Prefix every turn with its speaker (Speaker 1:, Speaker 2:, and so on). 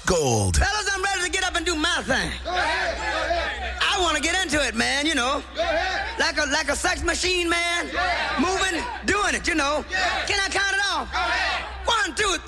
Speaker 1: Gold.
Speaker 2: Fellas, I'm ready to get up and do my thing.
Speaker 3: Go ahead. Go ahead.
Speaker 2: I want to get into it, man, you know.
Speaker 3: Go ahead.
Speaker 2: Like a sex machine, man.
Speaker 3: Yeah.
Speaker 2: Moving, doing it, you know.
Speaker 3: Yeah.
Speaker 2: Can I count it off?
Speaker 3: Go ahead.
Speaker 2: 1, 2,